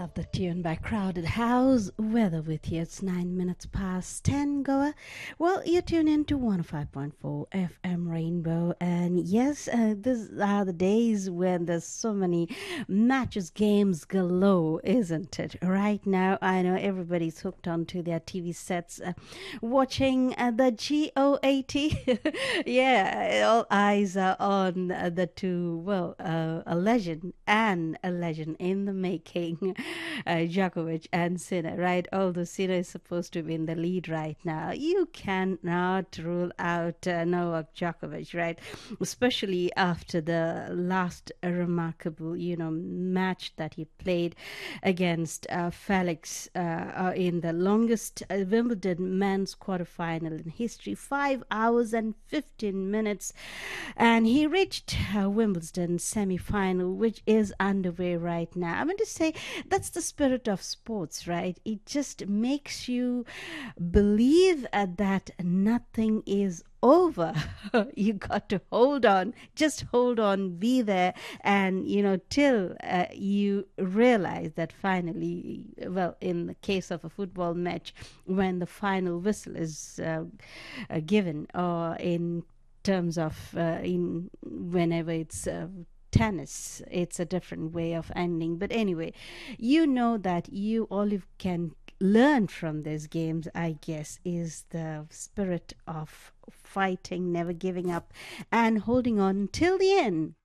Love the tune by Crowded House. Weather with you. It's 9 minutes past 10, Goa. Well, you tune in to 105.4 FM Rainbow. And yes, these are the days when there's so many matches, games galore, isn't it? Right now, I know everybody's hooked onto their TV sets, watching the GOAT. Yeah, all eyes are on the two, well, a legend and a legend in the making, Djokovic and Sinner, right? Although Sinner is supposed to be in the lead right now, you cannot rule out Novak Djokovic, right? Especially after the last remarkable, match that he played against Felix in the longest Wimbledon men's quarterfinal in history, 5 hours and 15 minutes, and he reached Wimbledon semi-final, which is underway right now. I'm going to say that's the spirit of sports, right? It just makes you believe that nothing is over. You got to hold on, just hold on, be there, and till you realize that finally, well, in the case of a football match, when the final whistle is given, or in terms of in whenever it's tennis, it's a different way of ending. But anyway, you know that you all you can learn from these games, I guess, is the spirit of fighting, never giving up, and holding on till the end.